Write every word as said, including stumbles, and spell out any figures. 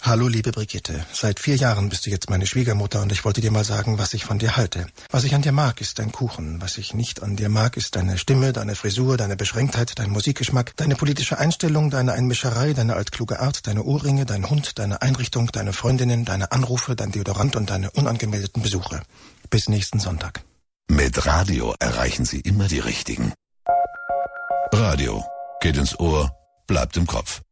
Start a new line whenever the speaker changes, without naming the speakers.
Hallo, liebe Brigitte. Seit vier Jahren bist du jetzt meine Schwiegermutter und ich wollte dir mal sagen, was ich von dir halte. Was ich an dir mag, ist dein Kuchen. Was ich nicht an dir mag, ist deine Stimme, deine Frisur, deine Beschränktheit, dein Musikgeschmack, deine politische Einstellung, deine Einmischerei, deine altkluge Art, deine Ohrringe, dein Hund, deine Einrichtung, deine Freundinnen, deine Anrufe, dein Deodorant und deine unangemeldeten Besuche. Bis nächsten Sonntag.
Mit Radio erreichen Sie immer die Richtigen. Radio geht ins Ohr, bleibt im Kopf.